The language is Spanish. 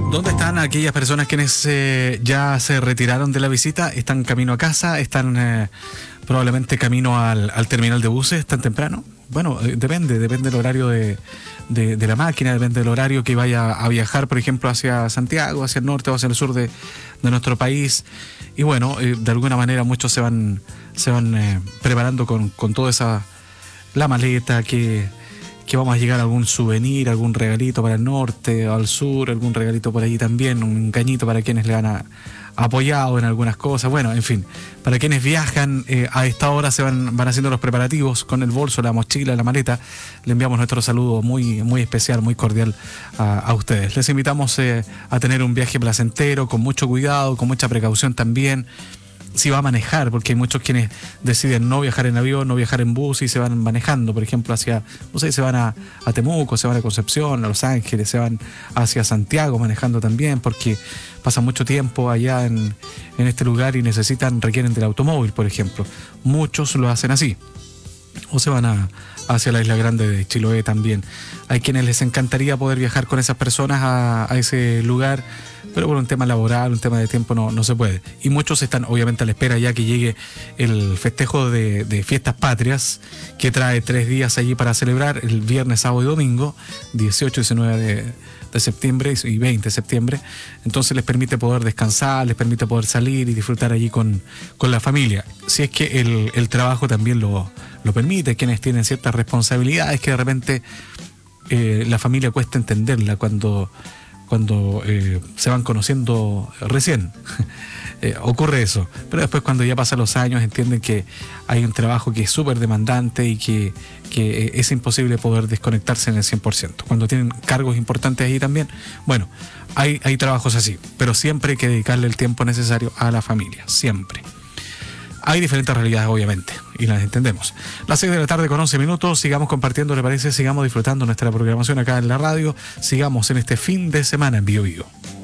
¿Dónde están aquellas personas quienes ya se retiraron de la visita? ¿Están camino a casa? ¿Están probablemente camino al terminal de buses tan temprano? Bueno, depende del horario de la máquina, depende del horario que vaya a viajar, por ejemplo, hacia Santiago, hacia el norte o hacia el sur de nuestro país. Y bueno, de alguna manera muchos se van preparando con toda esa la maleta que vamos a llegar a algún souvenir, algún regalito para el norte o al sur, algún regalito por allí también, un cañito para quienes le han apoyado en algunas cosas. Bueno, en fin, para quienes viajan a esta hora se van haciendo los preparativos con el bolso, la mochila, la maleta. Le enviamos nuestro saludo muy, muy especial, muy cordial a ustedes. Les invitamos a tener un viaje placentero, con mucho cuidado, con mucha precaución también. Si va a manejar, porque hay muchos quienes deciden no viajar en avión, no viajar en bus y se van manejando, por ejemplo, hacia, no sé, se van a Temuco, se van a Concepción, a Los Ángeles, se van hacia Santiago manejando también, porque pasan mucho tiempo allá en este lugar y requieren del automóvil, por ejemplo. Muchos lo hacen así. O se van hacia la isla grande de Chiloé también. Hay quienes les encantaría poder viajar con esas personas a ese lugar, pero por un tema laboral, un tema de tiempo no se puede. Y muchos están obviamente a la espera ya que llegue el festejo de Fiestas Patrias, que trae 3 días allí para celebrar, el viernes, sábado y domingo, 18 y 19 de septiembre y 20 de septiembre. Entonces les permite poder descansar, les permite poder salir y disfrutar allí con la familia. Si es que el trabajo también lo permite, quienes tienen ciertas responsabilidades que de repente la familia cuesta entenderla cuando se van conociendo recién. Ocurre eso, pero después cuando ya pasan los años entienden que hay un trabajo que es súper demandante y que es imposible poder desconectarse en el 100%. Cuando tienen cargos importantes ahí también, bueno, hay trabajos así, pero siempre hay que dedicarle el tiempo necesario a la familia, siempre. Hay diferentes realidades, obviamente, y las entendemos. Las 6 de la tarde con 11 minutos, sigamos compartiendo, ¿le parece? Sigamos disfrutando nuestra programación acá en la radio, sigamos en este fin de semana en Bio Bio.